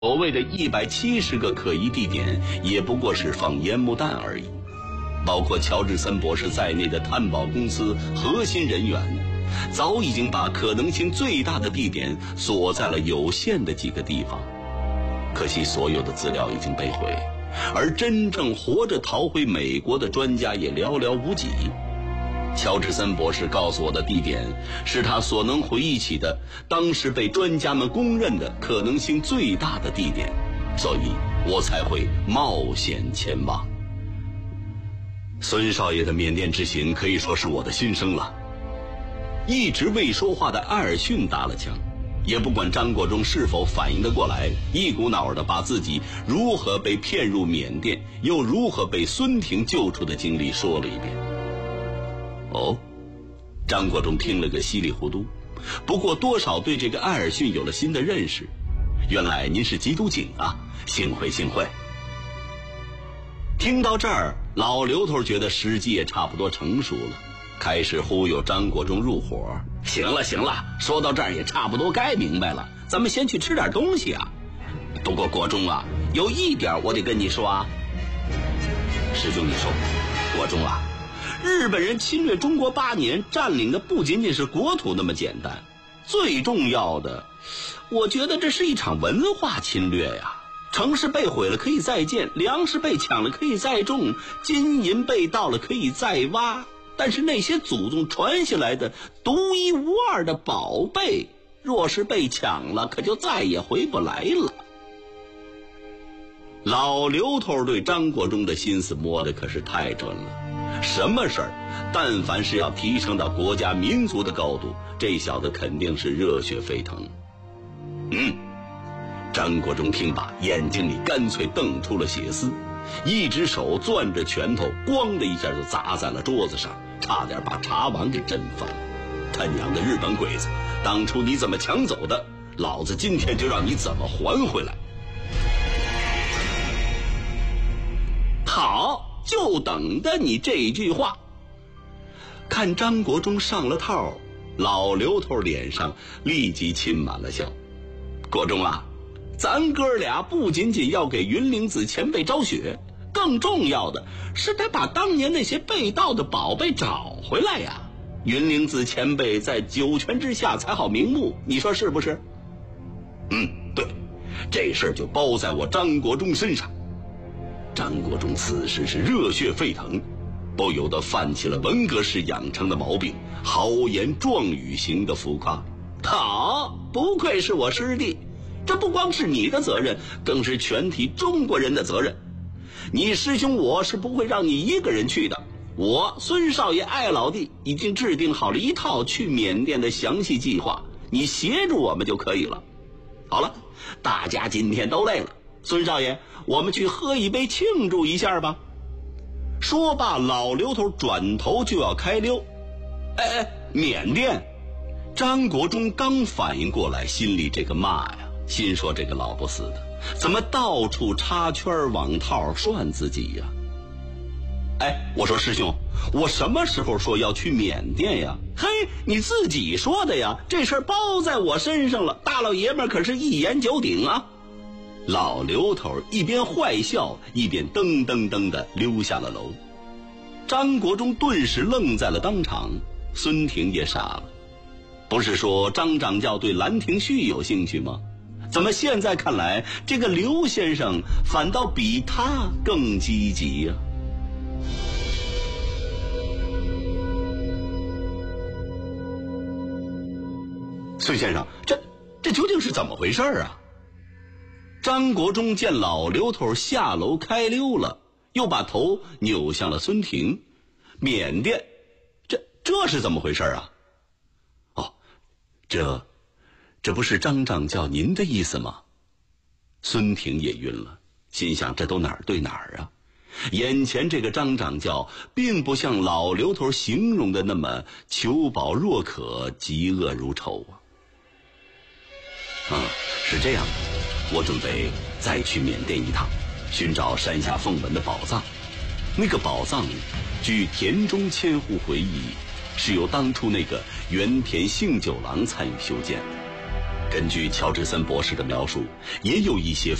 所谓的170个可疑地点，也不过是放烟幕弹而已。包括乔治森博士在内的探宝公司核心人员，早已经把可能性最大的地点锁在了有限的几个地方。可惜所有的资料已经被毁，而真正活着逃回美国的专家也寥寥无几。乔治森博士告诉我的地点是他所能回忆起的当时被专家们公认的可能性最大的地点，所以我才会冒险前往。孙少爷的缅甸之行可以说是我的心声了。一直未说话的艾尔逊打了枪，也不管张国忠是否反应得过来，一股脑的把自己如何被骗入缅甸，又如何被孙婷救出的经历说了一遍。哦，张国忠听了个稀里糊涂，不过多少对这个艾尔逊有了新的认识。原来您是缉毒警啊，幸会幸会。听到这儿，老刘头觉得时机也差不多成熟了，开始忽悠张国忠入伙。行了行了，说到这儿也差不多该明白了，咱们先去吃点东西啊。不过国忠啊，有一点我得跟你说啊。师兄你说，国忠啊，日本人侵略中国8年，占领的不仅仅是国土那么简单，最重要的，我觉得这是一场文化侵略呀。城市被毁了可以再建，粮食被抢了可以再种，金银被盗了可以再挖，但是那些祖宗传下来的独一无二的宝贝，若是被抢了，可就再也回不来了。老刘头对张国忠的心思摸得可是太准了，什么事儿但凡是要提升到国家民族的高度，这小子肯定是热血沸腾。张国忠听罢，眼睛里干脆瞪出了血丝，一只手攥着拳头，咣的一下就砸在了桌子上，差点把茶碗给震翻了。他娘的日本鬼子，当初你怎么抢走的，老子今天就让你怎么还回来。好，就等着你这句话。看张国忠上了套，老刘头脸上立即噙满了笑。国忠啊，咱哥俩不仅仅要给云灵子前辈昭雪，更重要的是得把当年那些被盗的宝贝找回来呀。云灵子前辈在九泉之下才好瞑目，你说是不是？对，这事儿就包在我张国忠身上。张国忠此时是热血沸腾，不由得泛起了文革式养成的毛病，豪言壮语型的浮夸。好，不愧是我师弟，这不光是你的责任，更是全体中国人的责任。你师兄我是不会让你一个人去的，我孙少爷艾老弟已经制定好了一套去缅甸的详细计划，你协助我们就可以了。好了，大家今天都累了，孙少爷，我们去喝一杯庆祝一下吧。说罢，老刘头转头就要开溜。缅甸！张国忠刚反应过来，心里这个骂呀，心说这个老不死的，怎么到处插圈网套涮自己呀？我说师兄，我什么时候说要去缅甸呀？嘿，你自己说的呀，这事儿包在我身上了，大老爷们可是一言九鼎啊。老刘头一边坏笑，一边噔噔噔的溜下了楼。张国忠顿时愣在了当场，孙婷也傻了。不是说张掌教对兰亭序有兴趣吗？怎么现在看来，这个刘先生反倒比他更积极呀？孙先生，这究竟是怎么回事啊？张国忠见老刘头下楼开溜了，又把头扭向了孙婷。缅甸，这是怎么回事啊？这不是张掌教您的意思吗？孙婷也晕了，心想这都哪儿对哪儿啊？眼前这个张掌教并不像老刘头形容的那么求饱若渴，嫉恶如仇啊。是这样的，我准备再去缅甸一趟，寻找山下凤文的宝藏。那个宝藏，据田中千户回忆，是由当初那个原田幸九郎参与修建的。 根据乔治森博士的描述，也有一些